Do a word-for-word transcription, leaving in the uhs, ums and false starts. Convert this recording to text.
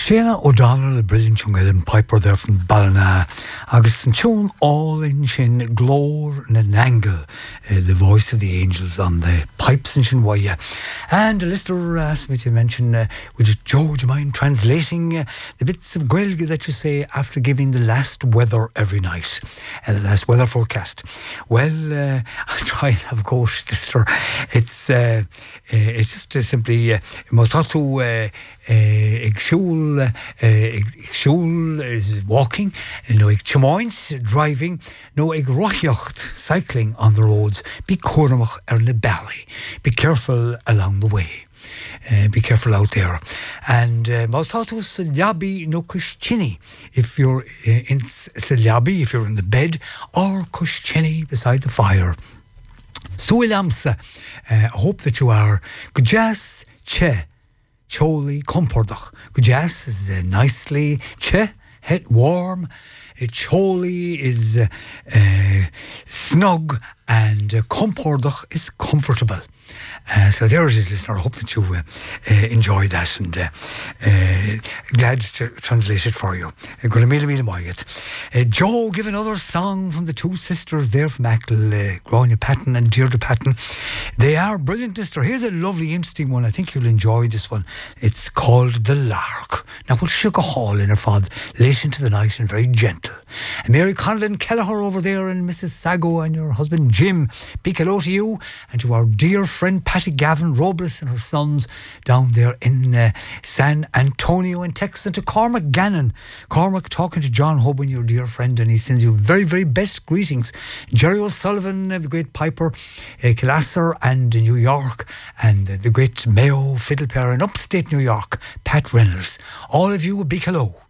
Shana O'Donnell, a brilliant young Ellen Piper there from Ballina. Agus an tune all in shin glór na nangle, uh, the voice of the angels on the pipes in Shinwaya. And a listener asked me to mention, uh, would you, Joe, would you mind translating uh, the bits of Gaeilge that you say after giving the last weather every night, uh, the last weather forecast? Well, uh, I'll try and have a go, listener. It's, uh, uh, it's just uh, simply, Motatu, uh, ag siúl ag siúl is walking, no ag chimoins driving, no ag roithiocht cycling on the roads. Be cornamach ar na belly. Be careful along the way. Uh, be careful out there. And Maltatus Silyabi no Kushchini if you're uh, in Silyabi, if you're in the bed, or Kushchini beside the fire. Suilamsa, uh, I hope that you are. Gujas che. Choli compordach. Gujas is uh, nicely. Che, het warm. Uh, choli is uh, uh, snug. And uh, compordach is comfortable. Uh, so there it is, listener. I hope that you uh, uh, enjoy that, and uh, uh, glad to translate it for you. Uh, Joe, give another song from the two sisters there from Achill, uh, Grania Patton and Deirdre Patton. They are brilliant, listener. Here's a lovely, interesting one. I think you'll enjoy this one. It's called The Lark. Now, we'll shook a hall in her fad late into the night and very gentle. And Mary Conlon Kelleher over there, and Missus Sago and your husband Jim. Big hello to you and to our dear friend Patty Gavin Robles and her sons down there in uh, San Antonio in Texas, and to Cormac Gannon. Cormac talking to John Hoban, your dear friend, and he sends you very, very best greetings. Jerry O'Sullivan, uh, the great piper, uh, Kilasser and uh, New York, and uh, the great Mayo fiddle player in upstate New York, Pat Reynolds. All of you, a big hello.